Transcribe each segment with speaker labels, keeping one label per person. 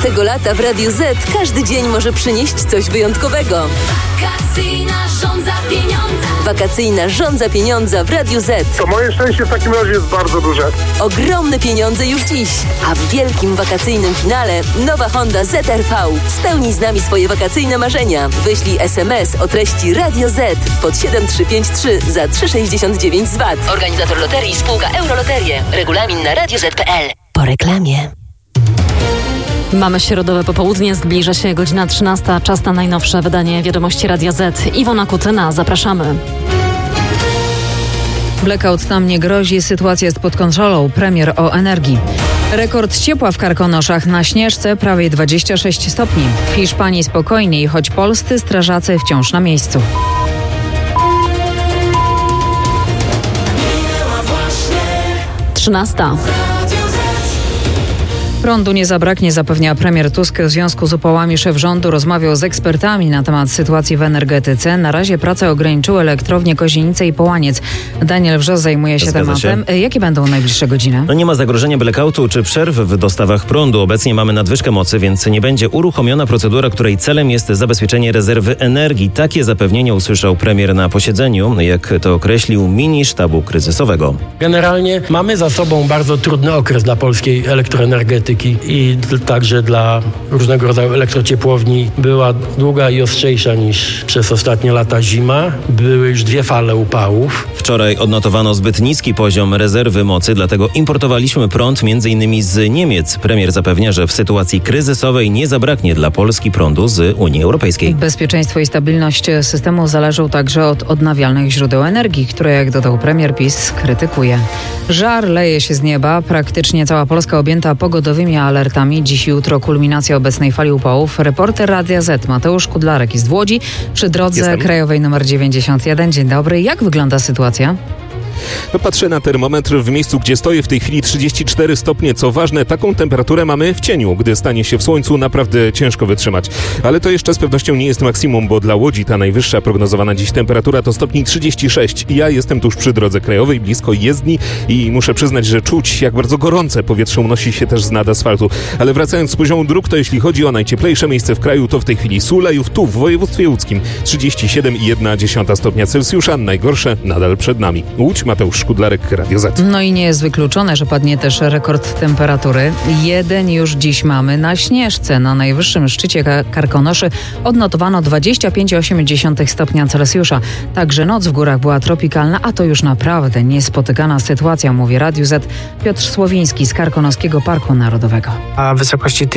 Speaker 1: Tego lata w Radiu Z każdy dzień może przynieść coś wyjątkowego. Wakacyjna żądza pieniądza w Radiu Z.
Speaker 2: To moje szczęście w takim razie jest bardzo duże.
Speaker 1: Ogromne pieniądze już dziś. A w wielkim wakacyjnym finale nowa Honda ZR-V. Spełnij z nami swoje wakacyjne marzenia. Wyślij SMS o treści Radio Z pod 7353 za 3,69 z VAT. Organizator loterii spółka Euroloterie. Regulamin na radioz.pl. Po reklamie.
Speaker 3: Mamy środowe popołudnie, zbliża się godzina 13. Czas na najnowsze wydanie Wiadomości Radia Z. Iwona Kutyna, zapraszamy. Blackout nam nie grozi, sytuacja jest pod kontrolą. Premier o energii. Rekord ciepła w Karkonoszach, na Śnieżce prawie 26 stopni. W Hiszpanii spokojniej, choć polscy strażacy wciąż na miejscu. Trzynasta. Prądu nie zabraknie, zapewnia premier Tusk. W związku z upałami szef rządu rozmawiał z ekspertami na temat sytuacji w energetyce. Na razie prace ograniczyły elektrownie Kozienice i Połaniec. Daniel Wrzos zajmuje się tematem. Jakie będą najbliższe godziny?
Speaker 4: Nie ma zagrożenia blackoutu czy przerw w dostawach prądu. Obecnie mamy nadwyżkę mocy, więc nie będzie uruchomiona procedura, której celem jest zabezpieczenie rezerwy energii. Takie zapewnienie usłyszał premier na posiedzeniu, jak to określił mini sztabu kryzysowego.
Speaker 5: Generalnie mamy za sobą bardzo trudny okres dla polskiej elektroenergetyki i także dla różnego rodzaju elektrociepłowni. Była długa i ostrzejsza niż przez ostatnie lata zima. Były już 2 fale upałów.
Speaker 4: Wczoraj odnotowano zbyt niski poziom rezerwy mocy, dlatego importowaliśmy prąd m.in. z Niemiec. Premier zapewnia, że w sytuacji kryzysowej nie zabraknie dla Polski prądu z Unii Europejskiej.
Speaker 3: Bezpieczeństwo i stabilność systemu zależą także od odnawialnych źródeł energii, które, jak dodał premier, PiS krytykuje. Żar leje się z nieba. Praktycznie cała Polska objęta pogodowymi alertami. Dziś i jutro kulminacja obecnej fali upałów. Reporter Radia Z Mateusz Kudlarek jest w Łodzi przy drodze krajowej nr 91. Dzień dobry. Jak wygląda sytuacja?
Speaker 6: Patrzę na termometr w miejscu, gdzie stoję w tej chwili 34 stopnie. Co ważne, taką temperaturę mamy w cieniu. Gdy stanie się w słońcu, naprawdę ciężko wytrzymać. Ale to jeszcze z pewnością nie jest maksimum, bo dla Łodzi ta najwyższa prognozowana dziś temperatura to stopni 36. Ja jestem tuż przy drodze krajowej, blisko jezdni i muszę przyznać, że czuć, jak bardzo gorące powietrze unosi się też z nad asfaltu. Ale wracając z poziomu dróg, to jeśli chodzi o najcieplejsze miejsce w kraju, to w tej chwili Sulejów, tu w województwie łódzkim 37,1 stopnia Celsjusza. Najgorsze nadal przed nami. Łódź, Mateusz Kudlarek, Radio Z.
Speaker 3: No i nie jest wykluczone, że padnie też rekord temperatury. Jeden już dziś mamy na Śnieżce. Na najwyższym szczycie Karkonoszy odnotowano 25,8 stopnia Celsjusza. Także noc w górach była tropikalna, a to już naprawdę niespotykana sytuacja, mówi Radiu Z Piotr Słowiński z Karkonoskiego Parku Narodowego.
Speaker 7: A wysokości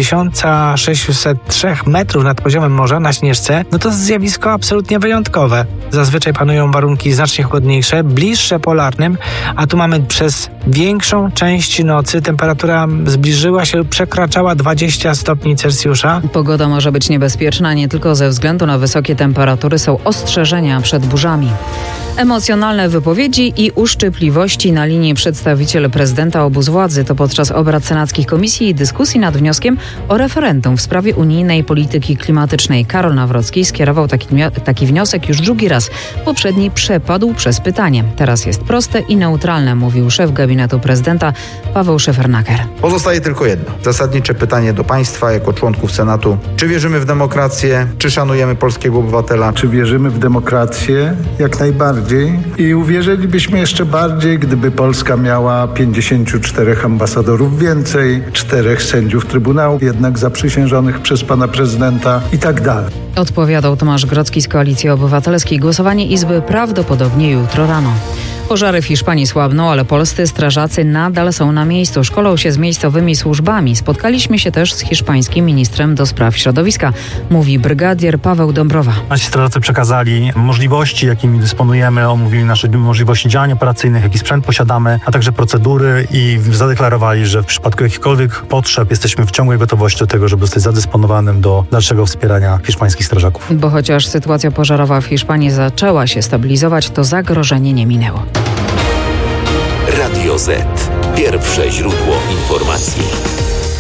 Speaker 7: 1603 metrów nad poziomem morza na Śnieżce, no to zjawisko absolutnie wyjątkowe. Zazwyczaj panują warunki znacznie chłodniejsze, bliższe polarnym, a tu mamy przez większą część nocy temperatura zbliżyła się lub przekraczała 20 stopni Celsjusza.
Speaker 3: Pogoda może być niebezpieczna nie tylko ze względu na wysokie temperatury, są ostrzeżenia przed burzami. Emocjonalne wypowiedzi i uszczypliwości na linii przedstawiciel prezydenta obóz władzy. To podczas obrad senackich komisji i dyskusji nad wnioskiem o referendum w sprawie unijnej polityki klimatycznej. Karol Nawrocki skierował taki wniosek już drugi raz. Poprzedni przepadł przez pytanie. Teraz jest proste i neutralne, mówił szef gabinetu prezydenta Paweł Szefernaker.
Speaker 8: Pozostaje tylko jedno. Zasadnicze pytanie do państwa jako członków Senatu. Czy wierzymy w demokrację? Czy szanujemy polskiego obywatela?
Speaker 9: Czy wierzymy w demokrację? Jak najbardziej. I uwierzylibyśmy jeszcze bardziej, gdyby Polska miała 54 ambasadorów więcej, 4 sędziów Trybunału, jednak zaprzysiężonych przez pana prezydenta i tak dalej.
Speaker 3: Odpowiadał Tomasz Grodzki z Koalicji Obywatelskiej. Głosowanie Izby prawdopodobnie jutro rano. Pożary w Hiszpanii słabną, ale polscy strażacy nadal są na miejscu. Szkolą się z miejscowymi służbami. Spotkaliśmy się też z hiszpańskim ministrem do spraw środowiska, mówi brygadier Paweł Dąbrowa.
Speaker 10: Nasi strażacy przekazali możliwości, jakimi dysponujemy, omówili nasze możliwości działań operacyjnych, jaki sprzęt posiadamy, a także procedury i zadeklarowali, że w przypadku jakichkolwiek potrzeb jesteśmy w ciągłej gotowości do tego, żeby zostać zadysponowanym do dalszego wspierania hiszpańskich strażaków.
Speaker 3: Bo chociaż sytuacja pożarowa w Hiszpanii zaczęła się stabilizować, to zagrożenie nie minęło.
Speaker 11: Radio Z. Pierwsze źródło informacji.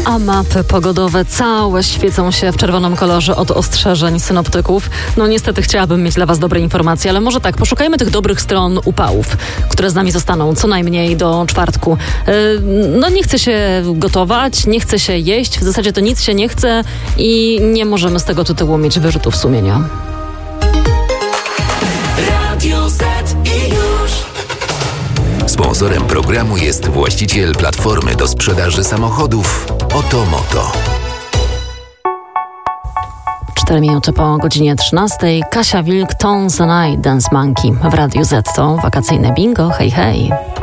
Speaker 11: A mapy pogodowe całe świecą się w czerwonym kolorze od ostrzeżeń synoptyków. No niestety chciałabym mieć dla Was dobre informacje, ale może tak, poszukajmy tych dobrych stron upałów, które z nami zostaną co najmniej do czwartku. No nie chce się gotować, nie chce się jeść, w zasadzie to nic się nie chce i nie możemy z tego tytułu mieć wyrzutów sumienia.
Speaker 12: Radio Z i już. Sponsorem programu jest właściciel platformy do sprzedaży samochodów Otomoto.
Speaker 11: 4 minuty po godzinie 13. Kasia Wilk, Tones and I, Dance Monkey. W Radiu Z to wakacyjne bingo. Hej, hej.